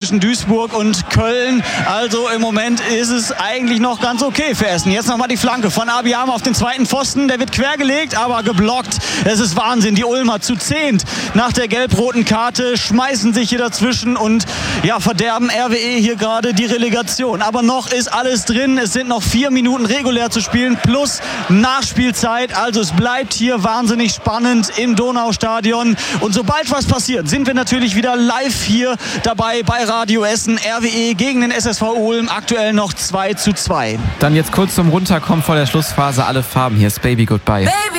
zwischen Duisburg und Köln. Also im Moment ist es eigentlich noch ganz okay für Essen. Jetzt nochmal die Flanke von Abiyama auf den zweiten Pfosten. Der wird quergelegt, aber geblockt. Es ist Wahnsinn. Die Ulmer zu 10 nach der gelb-roten Karte schmeißen sich hier dazwischen und verderben RWE hier gerade die Relegation. Aber noch ist alles drin. Es sind noch 4 Minuten regulär zu spielen plus Nachspielzeit. Also es bleibt hier wahnsinnig spannend im Donaustadion. Und sobald was passiert, sind wir natürlich wieder live hier dabei bei Radio Essen. RWE gegen den SSV Ulm. Aktuell noch 2:2. Dann jetzt kurz zum Runterkommen vor der Schlussphase. Alle Farben. Hier ist Baby Goodbye. Baby.